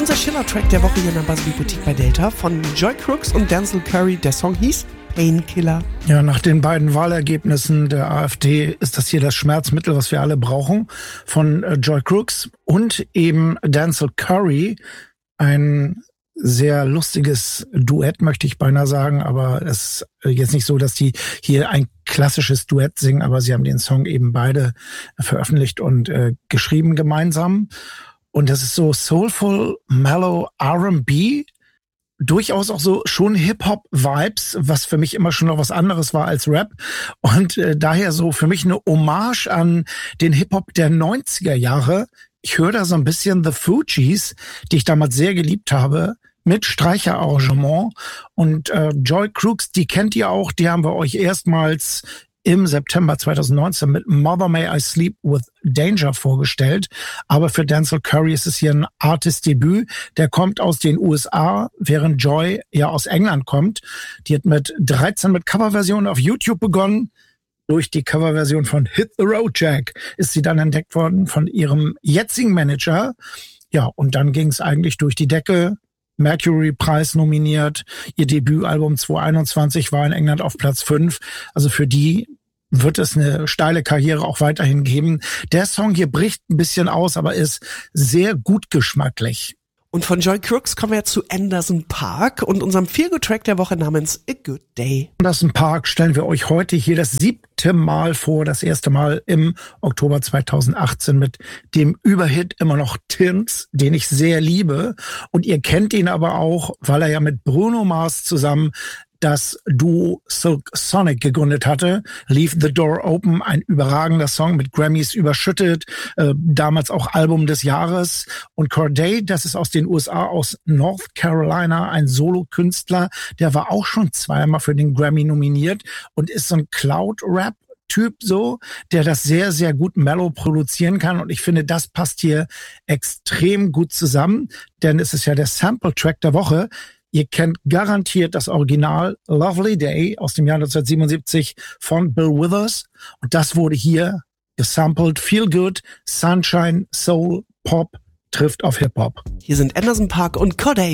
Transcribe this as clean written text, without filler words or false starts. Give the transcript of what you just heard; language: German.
Unser Schiller-Track der Woche hier in der Buzzbeat Boutique bei Delta von Joy Crooks und Denzel Curry. Der Song hieß Painkiller. Ja, nach den beiden Wahlergebnissen der AfD ist das hier das Schmerzmittel, was wir alle brauchen, von Joy Crooks und eben Denzel Curry. Ein sehr lustiges Duett, möchte ich beinahe sagen, aber es ist jetzt nicht so, dass die hier ein klassisches Duett singen, aber sie haben den Song eben beide veröffentlicht und geschrieben gemeinsam. Und das ist so soulful, mellow R&B, durchaus auch so schon Hip-Hop-Vibes, was für mich immer schon noch was anderes war als Rap. Und daher so für mich eine Hommage an den Hip-Hop der 90er Jahre. Ich höre da so ein bisschen The Fugees, die ich damals sehr geliebt habe, mit Streicherarrangement. Und Joy Crooks, die kennt ihr auch, die haben wir euch erstmals im September 2019 mit Mother May I Sleep with Danger vorgestellt. Aber für Denzel Curry ist es hier ein Artist-Debüt. Der kommt aus den USA, während Joy ja aus England kommt. Die hat mit 13 mit Coverversionen auf YouTube begonnen. Durch die Coverversion von Hit the Road Jack ist sie dann entdeckt worden von ihrem jetzigen Manager. Ja, und dann ging es eigentlich durch die Decke. Mercury-Preis nominiert. Ihr Debütalbum 2021 war in England auf Platz 5. Also für die wird es eine steile Karriere auch weiterhin geben. Der Song hier bricht ein bisschen aus, aber ist sehr gut geschmacklich. Und von Joy Crooks kommen wir zu Anderson .Paak und unserem Feel-Good-Track der Woche namens A Good Day. Anderson .Paak stellen wir euch heute hier das 7. Mal vor, das erste Mal im Oktober 2018 mit dem Überhit immer noch Tints, den ich sehr liebe. Und ihr kennt ihn aber auch, weil er ja mit Bruno Mars zusammen das Duo Silk Sonic gegründet hatte. Leave the Door Open, ein überragender Song, mit Grammys überschüttet, damals auch Album des Jahres. Und Cordae, das ist aus den USA, aus North Carolina, ein Solokünstler, der war auch schon zweimal für den Grammy nominiert und ist so ein Cloud-Rap-Typ so, der das sehr, sehr gut mellow produzieren kann. Und ich finde, das passt hier extrem gut zusammen, denn es ist ja der Sample-Track der Woche. Ihr kennt garantiert das Original Lovely Day aus dem Jahr 1977 von Bill Withers. Und das wurde hier gesampelt. Feel Good, Sunshine, Soul, Pop trifft auf Hip-Hop. Hier sind Anderson .Paak und Cordae.